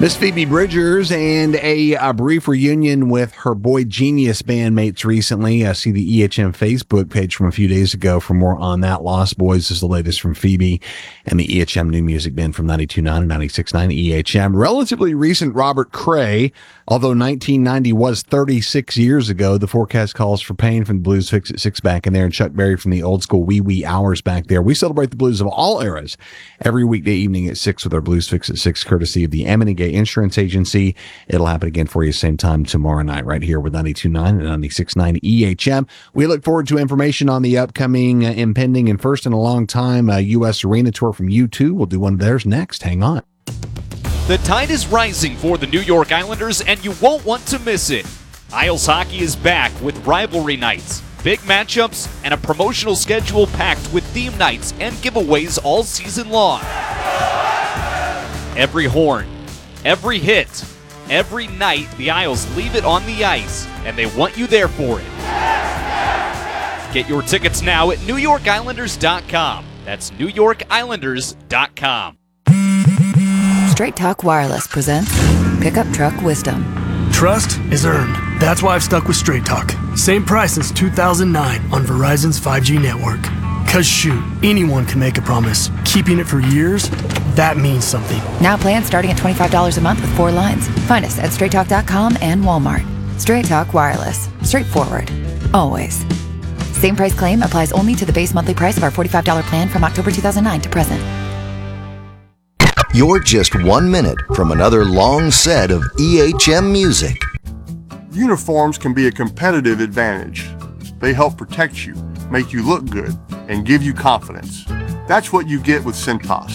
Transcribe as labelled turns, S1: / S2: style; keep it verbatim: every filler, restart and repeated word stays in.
S1: Miss Phoebe Bridgers and a, a brief reunion with her Boy Genius bandmates recently. I see the E H M Facebook page from a few days ago for more on that. Lost Boys is the latest from Phoebe and the E H M New Music Band from ninety-two point nine and ninety-six point nine E H M. Relatively recent Robert Cray, although nineteen ninety was thirty-six years ago. The forecast calls for Pain from the Blues Fix at six back in there, and Chuck Berry from the old school Wee Wee Hours back there. We celebrate the blues of all eras every weekday evening at six with our Blues Fix at six, courtesy of the Ammonigay Insurance Agency. It'll happen again for you same time tomorrow night right here with ninety-two point nine and ninety-six point nine E H M. We look forward to information on the upcoming, uh, impending, and first in a long time uh, U S Arena Tour from U two. We'll do one of theirs next. Hang on.
S2: The tide is rising for the New York Islanders, and you won't want to miss it. Isles Hockey is back with rivalry nights, big matchups, and a promotional schedule packed with theme nights and giveaways all season long. Every horn, every hit, every night, the Isles leave it on the ice, and they want you there for it. Get your tickets now at New York Islanders dot com. That's New York Islanders dot com.
S3: Straight Talk Wireless presents Pickup Truck Wisdom.
S4: Trust is earned. That's why I've stuck with Straight Talk. Same price since two thousand nine on Verizon's five G network. Cause shoot, anyone can make a promise. Keeping it for years, that means something.
S3: Now plans starting at twenty-five dollars a month with four lines. Find us at straight talk dot com and Walmart. Straight Talk Wireless. Straightforward. Always. Same price claim applies only to the base monthly price of our forty-five dollars plan from October two thousand nine to present.
S5: You're just one minute from another long set of E H M music.
S6: Uniforms can be a competitive advantage. They help protect you, make you look good, and give you confidence. That's what you get with Cintas.